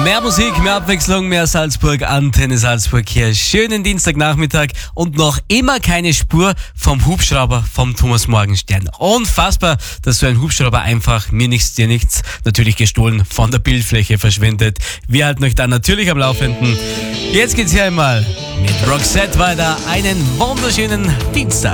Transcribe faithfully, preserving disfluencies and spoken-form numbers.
Mehr Musik, mehr Abwechslung, mehr Salzburg, Antenne Salzburg hier. Schönen Dienstagnachmittag und noch immer keine Spur vom Hubschrauber vom Thomas Morgenstern. Unfassbar, dass so ein Hubschrauber einfach mir nichts, dir nichts, natürlich gestohlen von der Bildfläche verschwindet. Wir halten euch dann natürlich am Laufenden. Jetzt geht's hier einmal mit Roxette weiter. Einen wunderschönen Dienstag.